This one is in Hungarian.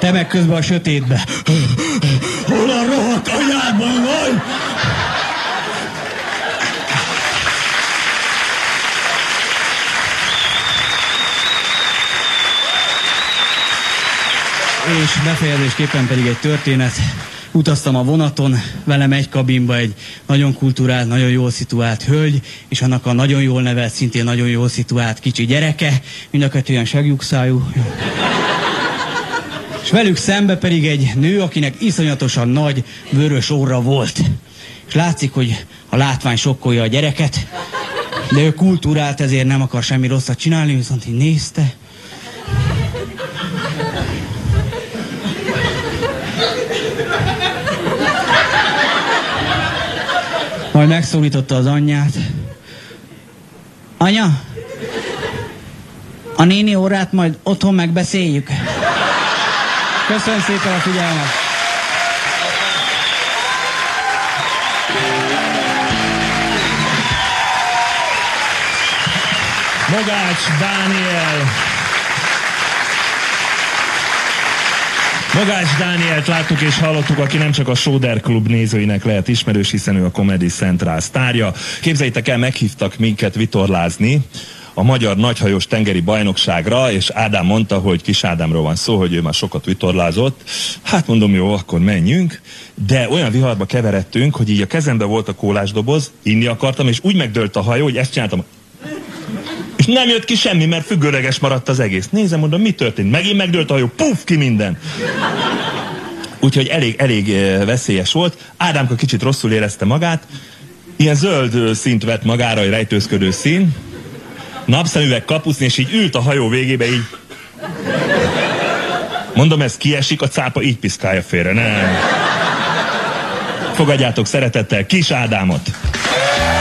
Te meg közben a sötétbe. Hol a rohadt anyádban vagy? És befejezésképpen pedig egy történet. Utaztam a vonaton, velem egy kabinba egy nagyon kulturált, nagyon jól szituált hölgy, és annak a nagyon jól nevelt, szintén nagyon jól szituált kicsi gyereke, mind a kettő olyan seglyúkszájú. És velük szembe pedig egy nő, akinek iszonyatosan nagy, vörös orra volt. És látszik, hogy a látvány sokkolja a gyereket, de ő kulturált, ezért nem akar semmi rosszat csinálni, viszont így nézte. Majd megszólította az anyját. Anya, a néni órát majd otthon megbeszéljük. Köszönöm szépen a figyelmet. Mogács Dánielt láttuk és hallottuk, aki nem csak a Sóder Klub nézőinek lehet ismerős, hiszen ő a Comedy Central sztárja. Képzeljétek el, meghívtak minket vitorlázni a magyar nagyhajós tengeri bajnokságra, és Ádám mondta, hogy Kis Ádámról van szó, hogy ő már sokat vitorlázott. Hát mondom, jó, akkor menjünk. De olyan viharba keveredtünk, hogy így a kezembe volt a kólásdoboz, inni akartam, és úgy megdőlt a hajó, hogy ezt csináltam. És nem jött ki semmi, mert függőleges maradt az egész. Nézem, mondom, mi történt? Megint megdőlt a hajó, puff, ki minden. Úgyhogy elég veszélyes volt. Ádámka kicsit rosszul érezte magát. Ilyen zöld színt vett magára, egy rejtőzködő szín. Napszemüveg, kapuszni, és így ült a hajó végébe, így. Mondom, ez kiesik, a cápa így piszkálja félre. Nem. Fogadjátok szeretettel Kis Ádámot.